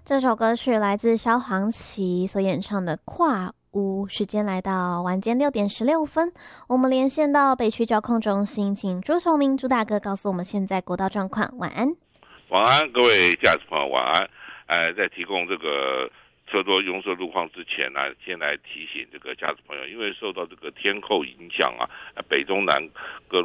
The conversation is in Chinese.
这首歌曲来自萧煌奇所演唱的跨屋。时间来到晚间6:16，我们连线到北区交控中心，请朱崇明朱大哥告诉我们现在国道状况。晚安。 晚安，各位驾驶朋友，晚安。在提供这个车多拥塞路况之前呢，先来提醒这个驾驶朋友，因为受到这个天候影响啊，北中南各